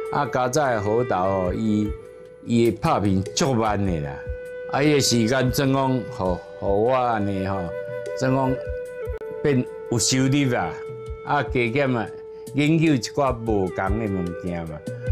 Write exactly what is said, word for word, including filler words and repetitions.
啊，加早的好豆哦，伊伊拍片足慢的啦，啊，伊个时间总讲，互互我安尼吼，总讲变有收入啦，啊，加减啊，研究一寡无共的物件嘛，